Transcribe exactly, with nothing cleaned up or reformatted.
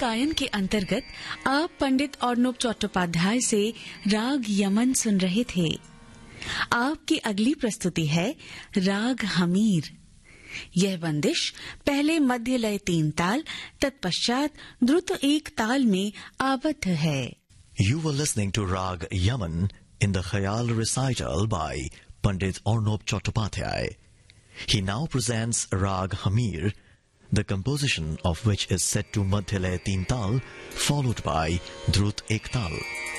गायन के अंतर्गत आप पंडित अर्नब चट्टोपाध्याय से राग यमन सुन रहे थे। आपकी अगली प्रस्तुति है राग हमीर। यह बंदिश पहले मध्य लय तीन ताल तत्पश्चात द्रुत एक ताल में आबद्ध है। You were listening to Rag Yaman in the Khayal recital by Pandit Arnob Chattopadhyay. He now presents Rag Hamir, the composition of which is set to Madhyalaya Teen Tal, followed by Drut Ek Tal.